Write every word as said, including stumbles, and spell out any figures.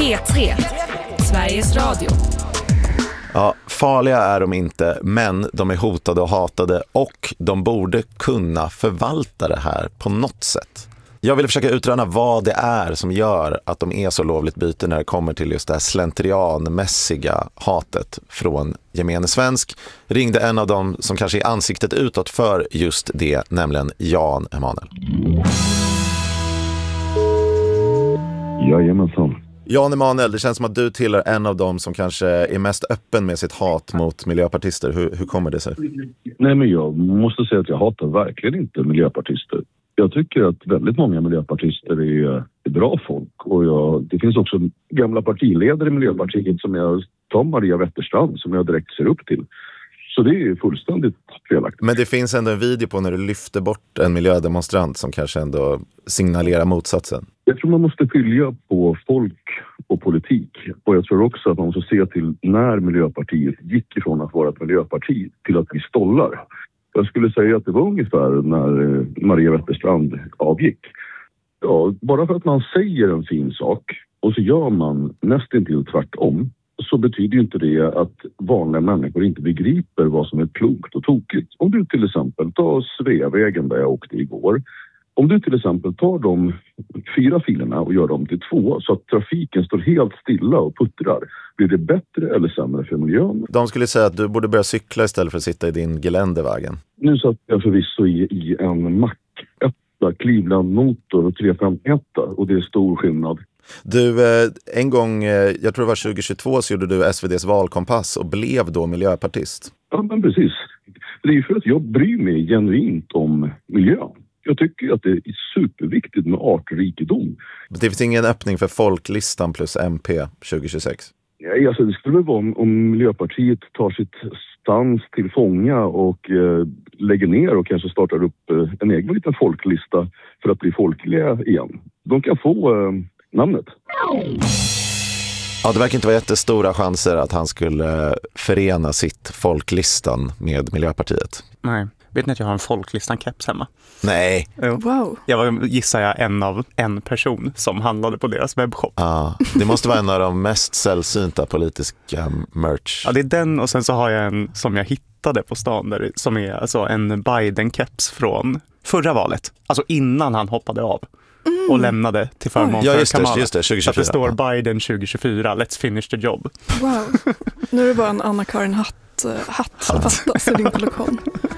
P tre, Sveriges Radio. Ja, farliga är de inte, men de är hotade och hatade och de borde kunna förvalta det här på något sätt. Jag vill försöka utröna vad det är som gör att de är så lovligt byte när det kommer till just det här slentrianmässiga hatet från gemene svensk. Ringde en av dem som kanske är ansiktet utåt för just det, nämligen Jan Emanuel. Jajamensan. Jan Emanuel, det känns som att du tillhör en av dem som kanske är mest öppen med sitt hat mot miljöpartister. Hur, hur kommer det sig? Nej, men jag måste säga att jag hatar verkligen inte miljöpartister. Jag tycker att väldigt många miljöpartister är, är bra folk. Och jag, det finns också gamla partiledare i Miljöpartiet som jag tar Maria Wetterstrand som jag direkt ser upp till. Så det är fullständigt felaktigt. Men det finns ändå en video på när du lyfter bort en miljödemonstrant som kanske ändå signalerar motsatsen. Jag tror man måste skilja på folk och politik. Och jag tror också att man måste se till när Miljöpartiet gick ifrån att vara ett miljöparti till att bli stollar. Jag skulle säga att det var ungefär när Maria Wetterstrand avgick. Ja, bara för att man säger en fin sak och så gör man nästintill tvärtom, så betyder ju inte det att vanliga människor inte begriper vad som är klokt och tokigt. Om du till exempel tar Sveavägen där jag åkte igår. Om du till exempel tar de fyra filerna och gör dem till två så att trafiken står helt stilla och puttrar, blir det bättre eller sämre för miljön? De skulle säga att du borde börja cykla istället för att sitta i din geländevägen. Nu satt jag förvisso i, i en Mac ett Cleveland-motor och tre femtioett och det är stor skillnad. Du, en gång, jag tror det var tjugo tjugotvå, så gjorde du S V D:s valkompass och blev då miljöpartist. Ja, men precis. Det är ju för att jag bryr mig genuint om miljön. Jag tycker att det är superviktigt med artrikedom. Det finns ingen öppning för folklistan plus M P tjugo tjugosex? Ja, alltså det skulle vara om, om Miljöpartiet tar sitt stans till fånga och eh, lägger ner och kanske startar upp eh, en egen liten folklista för att bli folkliga igen. De kan få eh, namnet. Ja, det verkar inte vara jättestora chanser att han skulle förena sitt folklistan med Miljöpartiet. Nej. Vet ni att jag har en folklistan-keps hemma? Nej. Jo. Wow. Jag var, gissar jag, en av en person som handlade på deras webbshop. Ja, det måste vara en av de mest sällsynta politiska merch. Ja, det är den, och sen så har jag en som jag hittade på stan där, som är alltså en Biden-keps från förra valet. Alltså innan han hoppade av. Mm. Och lämnade till förmån ja, för just Kamala. det, just det, tjugo tjugofyra. Att det står Biden tjugo tjugofyra, let's finish the job. Wow. Nu är det bara en Anna-Karin hatt, hatt som fattas i din kollektion.